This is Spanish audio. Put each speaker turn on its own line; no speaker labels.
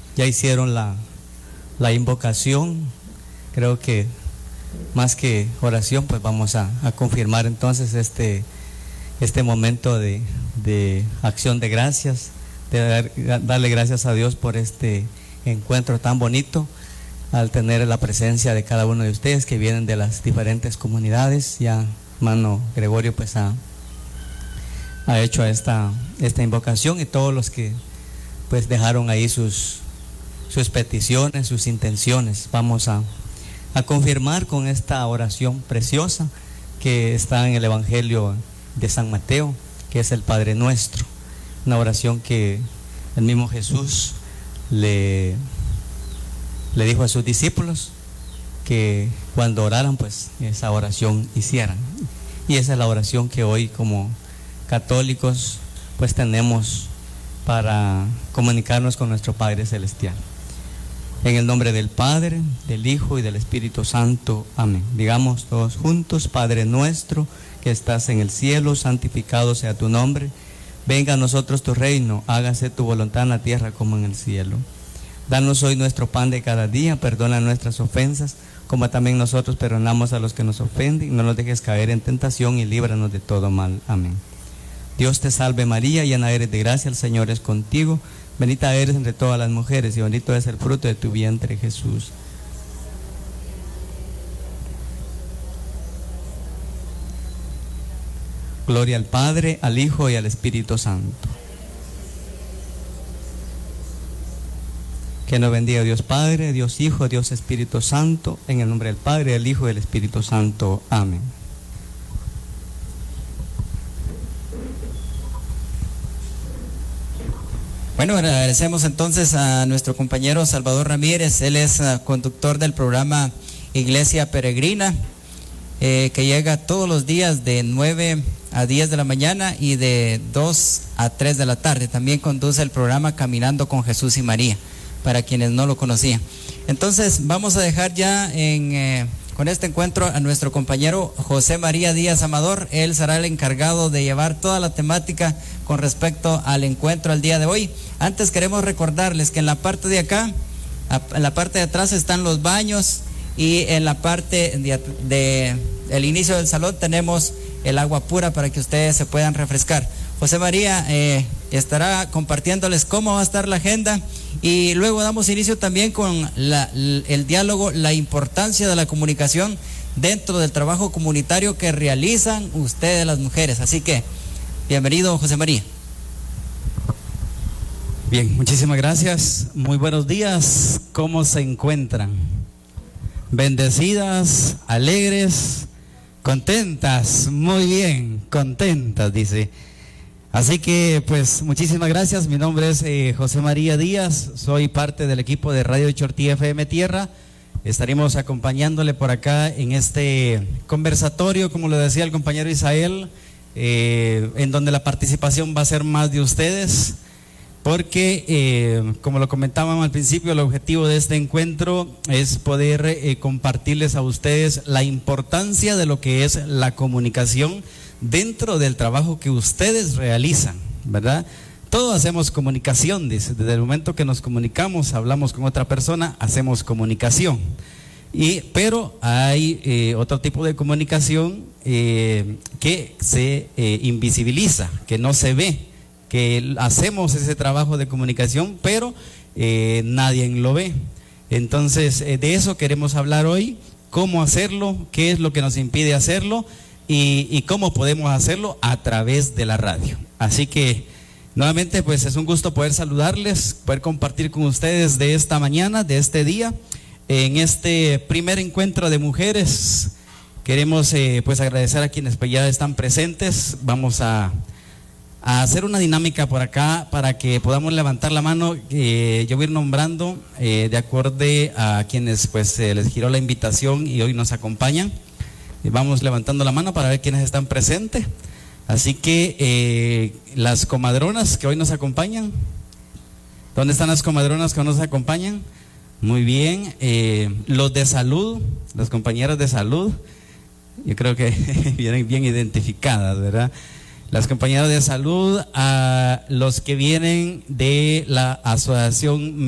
ya hicieron la invocación. Creo que más que oración, pues vamos a confirmar entonces este momento de acción de gracias, de darle gracias a Dios por este encuentro tan bonito, al tener la presencia de cada uno de ustedes que vienen de las diferentes comunidades. Ya hermano Gregorio pues ha hecho esta invocación, y todos los que pues dejaron ahí sus peticiones, sus intenciones. Vamos a confirmar con esta oración preciosa que está en el Evangelio de San Mateo, que es el Padre Nuestro, una oración que el mismo Jesús le dijo a sus discípulos que cuando oraran pues esa oración hicieran, y esa es la oración que hoy como católicos pues tenemos para comunicarnos con nuestro Padre Celestial. En el nombre del Padre, del Hijo y del Espíritu Santo. Amén. Digamos todos juntos: Padre nuestro que estás en el cielo, santificado sea tu nombre. Venga a nosotros tu reino, hágase tu voluntad en la tierra como en el cielo. Danos hoy nuestro pan de cada día, perdona nuestras ofensas, como también nosotros perdonamos a los que nos ofenden. No nos dejes caer en tentación y líbranos de todo mal. Amén. Dios te salve María, llena eres de gracia, el Señor es contigo. Bendita eres entre todas las mujeres y bendito es el fruto de tu vientre, Jesús. Gloria al Padre, al Hijo y al Espíritu Santo. Que nos bendiga Dios Padre, Dios Hijo, Dios Espíritu Santo, en el nombre del Padre, del Hijo y del Espíritu Santo. Amén.
Bueno, agradecemos entonces a nuestro compañero Salvador Ramírez. Él es conductor del programa Iglesia Peregrina, que llega todos los días de 9 a 10 de la mañana y de 2 a 3 de la tarde. También conduce el programa Caminando con Jesús y María, para quienes no lo conocían. Entonces vamos a dejar ya con este encuentro a nuestro compañero José María Díaz Amador. Él será el encargado de llevar toda la temática con respecto al encuentro al día de hoy. Antes queremos recordarles que en la parte de acá, en la parte de atrás están los baños, y en la parte del inicio del salón tenemos el agua pura para que ustedes se puedan refrescar. José María estará compartiéndoles cómo va a estar la agenda, y luego damos inicio también con el diálogo, la importancia de la comunicación dentro del trabajo comunitario que realizan ustedes las mujeres. Así que, bienvenido José María.
Bien, muchísimas gracias. Muy buenos días. ¿Cómo se encuentran? Bendecidas, alegres, contentas. Muy bien, contentas, dice. Así que pues muchísimas gracias. Mi nombre es José María Díaz, soy parte del equipo de Radio Chortí FM Tierra. Estaremos acompañándole por acá en este conversatorio, como lo decía el compañero Isael, en donde la participación va a ser más de ustedes, porque como lo comentábamos al principio, el objetivo de este encuentro es poder compartirles a ustedes la importancia de lo que es la comunicación dentro del trabajo que ustedes realizan, ¿verdad? Todos hacemos comunicación, dice, desde el momento que nos comunicamos, hablamos con otra persona, hacemos comunicación. Pero hay otro tipo de comunicación que se invisibiliza, que no se ve, que hacemos ese trabajo de comunicación, pero nadie lo ve. Entonces, de eso queremos hablar hoy, cómo hacerlo, qué es lo que nos impide hacerlo, y cómo podemos hacerlo a través de la radio. Así que nuevamente pues es un gusto poder saludarles, poder compartir con ustedes de esta mañana, de este día, en este primer encuentro de mujeres. Queremos pues agradecer a quienes pues ya están presentes. Vamos a hacer una dinámica por acá para que podamos levantar la mano. Yo voy a ir nombrando de acuerdo a quienes pues les giró la invitación y hoy nos acompañan. Vamos levantando la mano para ver quiénes están presentes. Así que las comadronas que hoy nos acompañan, ¿dónde están las comadronas que nos acompañan? Muy bien. Los de salud, las compañeras de salud, yo creo que vienen bien identificadas, ¿verdad? Las compañeras de salud, a los que vienen de la asociación